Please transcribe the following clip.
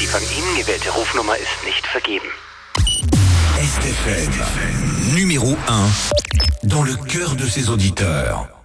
Die von Ihnen gewählte Rufnummer ist nicht vergeben. STFM, numéro 1, dans le cœur de ses auditeurs.